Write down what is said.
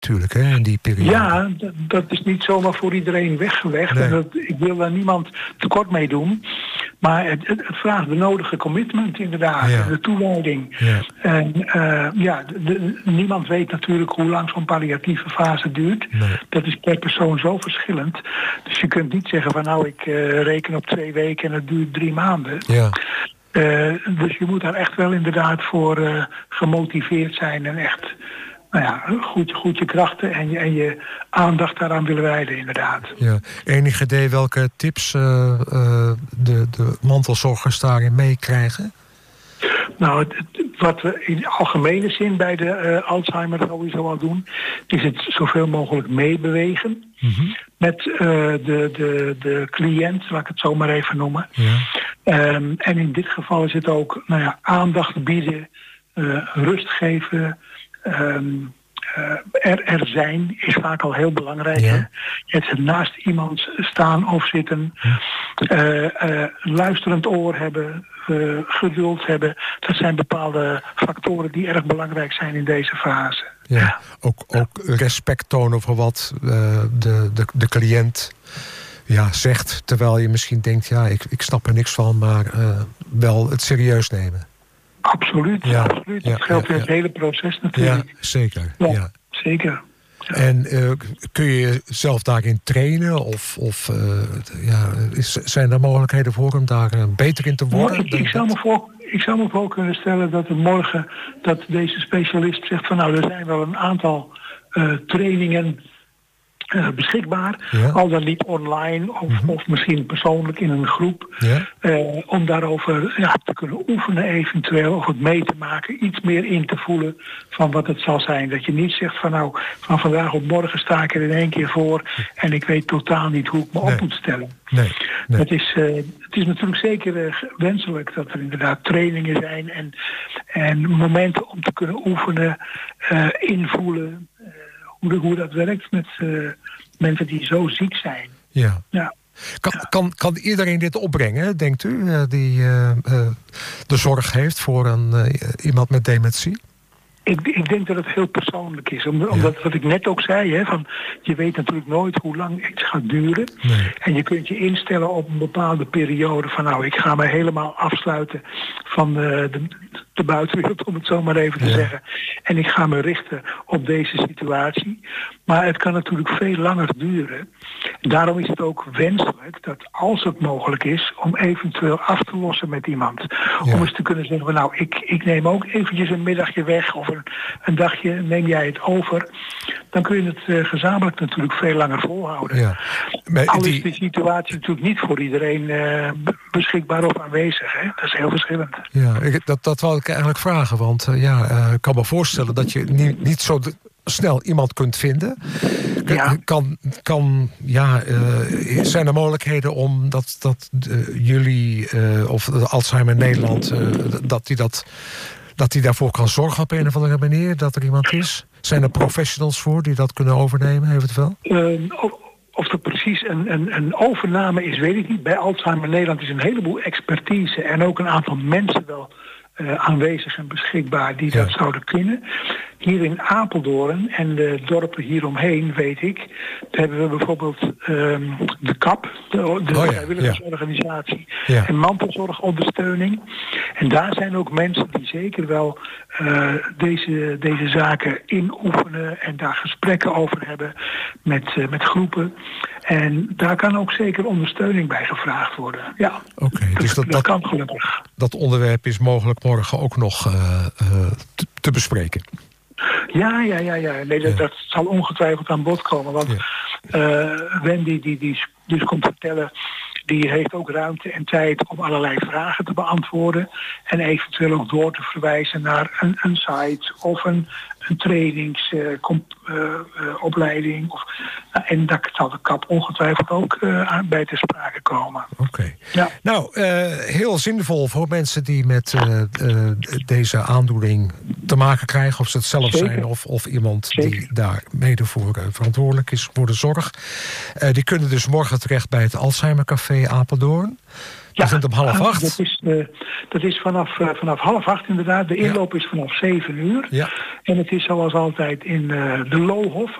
natuurlijk, hè, in die periode. Ja, dat is niet zomaar voor iedereen weggelegd. Nee. En ik wil daar niemand tekort mee doen. Maar het vraagt de nodige commitment inderdaad. Ja. De toewijding. Ja. En niemand weet natuurlijk hoe lang zo'n palliatieve fase duurt. Nee. Dat is per persoon zo verschillend. Dus je kunt niet zeggen van nou ik reken op 2 weken en het duurt 3 maanden. Ja. Dus je moet daar echt wel inderdaad voor gemotiveerd zijn en echt goed je krachten en je aandacht daaraan willen wijden inderdaad. Ja. Enig idee welke tips de mantelzorgers daarin meekrijgen? Nou, wat we in algemene zin bij de Alzheimer sowieso al doen, is het zoveel mogelijk meebewegen met de cliënt, laat ik het zo maar even noemen. Ja. En in dit geval is het ook aandacht bieden, rust geven. Er zijn is vaak al heel belangrijk. Ja. Het naast iemand staan of zitten. Luisterend oor hebben. Geduld hebben. Dat zijn bepaalde factoren die erg belangrijk zijn in deze fase. Ja. Ook respect tonen voor wat de cliënt zegt. Terwijl je misschien denkt, ik snap er niks van. Maar wel het serieus nemen. Absoluut, ja. Absoluut. Dat geldt in het hele proces natuurlijk. Ja, zeker. Ja, zeker. Ja. En kun je zelf daarin trainen? Zijn er mogelijkheden voor om daar beter in te worden? Ik zou me voor kunnen stellen dat morgen dat deze specialist zegt van er zijn wel een aantal trainingen beschikbaar. Ja. Al dan niet online of misschien persoonlijk in een groep. Ja. Om daarover te kunnen oefenen eventueel. Of het mee te maken. Iets meer in te voelen van wat het zal zijn. Dat je niet zegt van van vandaag op morgen sta ik er in 1 keer voor. En ik weet totaal niet hoe ik me op moet stellen. Nee. Het is natuurlijk zeker wenselijk dat er inderdaad trainingen zijn. En momenten om te kunnen oefenen. Invoelen. Hoe dat werkt met mensen die zo ziek zijn. Ja. Kan iedereen dit opbrengen, denkt u, die de zorg heeft voor iemand met dementie? Ik denk dat het heel persoonlijk is. Omdat wat ik net ook zei, je weet natuurlijk nooit hoe lang iets gaat duren. Nee. En je kunt je instellen op een bepaalde periode van ik ga me helemaal afsluiten van de buitenwereld, om het zo maar even te zeggen. En ik ga me richten op deze situatie. Maar het kan natuurlijk veel langer duren. Daarom is het ook wenselijk dat als het mogelijk is om eventueel af te lossen met iemand. Ja. Om eens te kunnen zeggen van ik neem ook eventjes een middagje weg of een dagje, neem jij het over. Dan kun je het gezamenlijk natuurlijk veel langer volhouden. Ja. Al is die situatie natuurlijk niet voor iedereen beschikbaar of aanwezig. Hè? Dat is heel verschillend. Ja, dat wou ik eigenlijk vragen. Want ik kan me voorstellen dat je niet zo snel iemand kunt vinden. Zijn er mogelijkheden om dat jullie of de Alzheimer Nederland dat die daarvoor kan zorgen op een of andere manier? Dat er iemand is? Zijn er professionals voor die dat kunnen overnemen eventueel? Of er precies een overname is, weet ik niet. Bij Alzheimer Nederland is een heleboel expertise en ook een aantal mensen wel aanwezig en beschikbaar die dat zouden kunnen. Hier in Apeldoorn en de dorpen hieromheen, weet ik, hebben we bijvoorbeeld de KAP, de vrijwilligersorganisatie, en mantelzorgondersteuning. En daar zijn ook mensen die zeker wel deze zaken inoefenen en daar gesprekken over hebben met groepen. En daar kan ook zeker ondersteuning bij gevraagd worden. Ja, dus dat kan gelukkig. Dat onderwerp is mogelijk morgen ook nog te bespreken. Ja. Nee, dat zal ongetwijfeld aan bod komen. Want Wendy die dus komt vertellen, die heeft ook ruimte en tijd om allerlei vragen te beantwoorden. En eventueel ook door te verwijzen naar een site of een trainingsopleiding. En daar zal de KAP ongetwijfeld ook bij ter sprake komen. Oké. Ja. Nou, heel zinvol voor mensen die met deze aandoening te maken krijgen. Of ze het zelf zijn of iemand die daar mede voor verantwoordelijk is voor de zorg. Die kunnen dus morgen terecht bij het Alzheimer Café Apeldoorn. Ja, is het om 7:30? Dat is vanaf 7:30 inderdaad. De inloop is vanaf 7:00. Ja. En het is zoals altijd in de Loohof